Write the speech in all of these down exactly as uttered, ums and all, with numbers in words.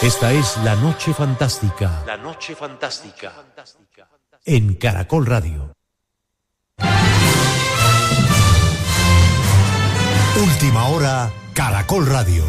Esta es La Noche Fantástica. La Noche Fantástica. En Caracol Radio. Última hora, Caracol Radio.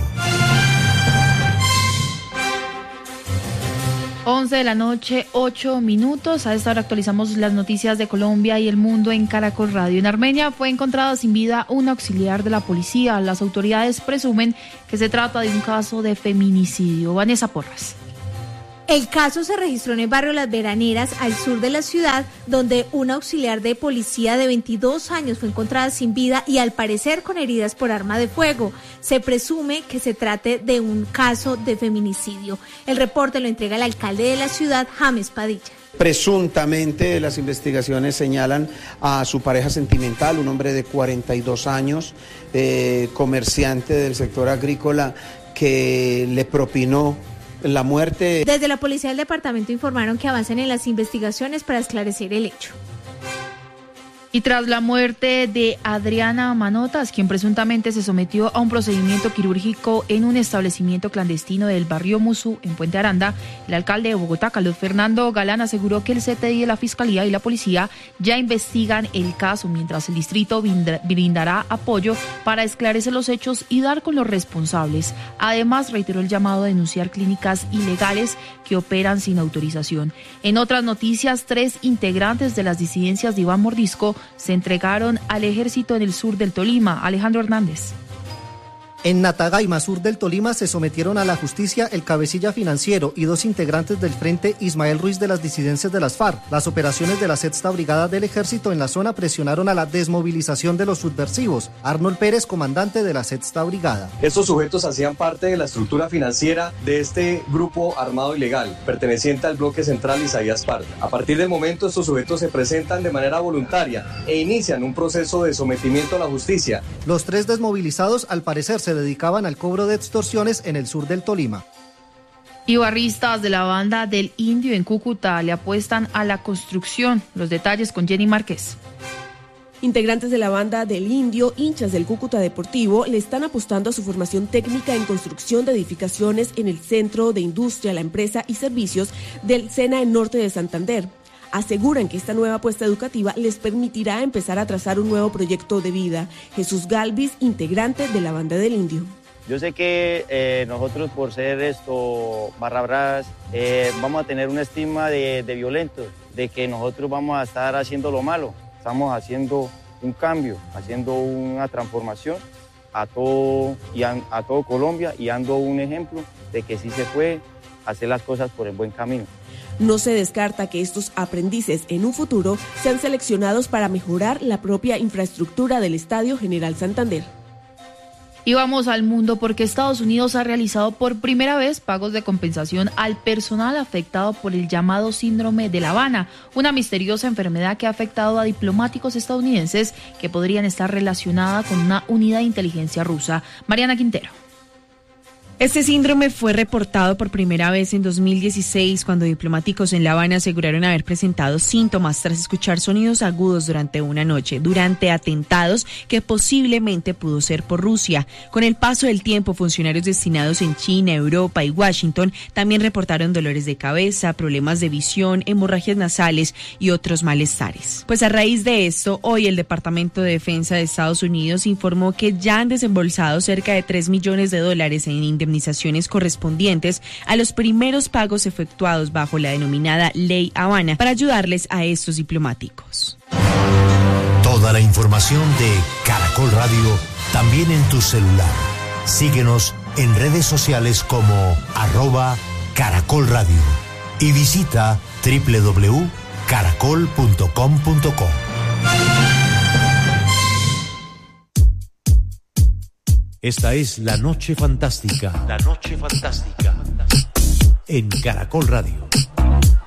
once de la noche, ocho minutos. A esta hora actualizamos las noticias de Colombia y el mundo en Caracol Radio. En Armenia fue encontrada sin vida un auxiliar de la policía. Las autoridades presumen que se trata de un caso de feminicidio. Vanessa Porras. El caso se registró en el barrio Las Veraneras, al sur de la ciudad, donde una auxiliar de policía de veintidós años fue encontrada sin vida y al parecer con heridas por arma de fuego. Se presume que se trate de un caso de feminicidio. El reporte lo entrega el alcalde de la ciudad, James Padilla. Presuntamente las investigaciones señalan a su pareja sentimental, un hombre de cuarenta y dos años, eh, comerciante del sector agrícola, que le propinó la muerte. Desde la policía del departamento informaron que avanzan en las investigaciones para esclarecer el hecho. Y tras la muerte de Adriana Manotas, quien presuntamente se sometió a un procedimiento quirúrgico en un establecimiento clandestino del barrio Musú, en Puente Aranda, el alcalde de Bogotá, Carlos Fernando Galán, aseguró que el C T I de la Fiscalía y la Policía ya investigan el caso, mientras el distrito brindará apoyo para esclarecer los hechos y dar con los responsables. Además, reiteró el llamado a denunciar clínicas ilegales que operan sin autorización. En otras noticias, tres integrantes de las disidencias de Iván Mordisco se entregaron al ejército en el sur del Tolima. Alejandro Hernández. En Natagaima, sur del Tolima, se sometieron a la justicia el cabecilla financiero y dos integrantes del Frente Ismael Ruiz de las disidencias de las FARC. Las operaciones de la Sexta Brigada del Ejército en la zona presionaron a la desmovilización de los subversivos. Arnold Pérez, comandante de la Sexta Brigada. Estos sujetos hacían parte de la estructura financiera de este grupo armado ilegal, perteneciente al bloque central Isaías Parra. A partir del momento, estos sujetos se presentan de manera voluntaria e inician un proceso de sometimiento a la justicia. Los tres desmovilizados, al parecer, se dedicaban al cobro de extorsiones en el sur del Tolima. Y barristas de la banda del Indio en Cúcuta le apuestan a la construcción. Los detalles con Jenny Márquez. Integrantes de la banda del Indio, hinchas del Cúcuta Deportivo, le están apostando a su formación técnica en construcción de edificaciones en el Centro de Industria, la Empresa y Servicios del SENA en Norte de Santander. Aseguran que esta nueva apuesta educativa les permitirá empezar a trazar un nuevo proyecto de vida. Jesús Galvis, integrante de la banda del Indio. Yo sé que eh, nosotros, por ser esto barra bravas, eh, vamos a tener una estima de, de violentos, de que nosotros vamos a estar haciendo lo malo. Estamos haciendo un cambio, haciendo una transformación a todo, y a, a todo Colombia, y dando un ejemplo de que sí se puede hacer las cosas por el buen camino. No se descarta que estos aprendices en un futuro sean seleccionados para mejorar la propia infraestructura del Estadio General Santander. Y vamos al mundo porque Estados Unidos ha realizado por primera vez pagos de compensación al personal afectado por el llamado síndrome de La Habana, una misteriosa enfermedad que ha afectado a diplomáticos estadounidenses que podrían estar relacionada con una unidad de inteligencia rusa. Mariana Quintero. Este síndrome fue reportado por primera vez en dos mil dieciséis, cuando diplomáticos en La Habana aseguraron haber presentado síntomas tras escuchar sonidos agudos durante una noche, durante atentados que posiblemente pudo ser por Rusia. Con el paso del tiempo, funcionarios destinados en China, Europa y Washington también reportaron dolores de cabeza, problemas de visión, hemorragias nasales y otros malestares. Pues a raíz de esto, hoy el Departamento de Defensa de Estados Unidos informó que ya han desembolsado cerca de tres millones de dólares en indemnizaciones indemnizaciones correspondientes a los primeros pagos efectuados bajo la denominada Ley Habana para ayudarles a estos diplomáticos. Toda la información de Caracol Radio también en tu celular. Síguenos en redes sociales como arroba Caracol Radio y visita doble u doble u doble u punto caracol punto com punto co. Esta es La Noche Fantástica. La Noche Fantástica. En Caracol Radio.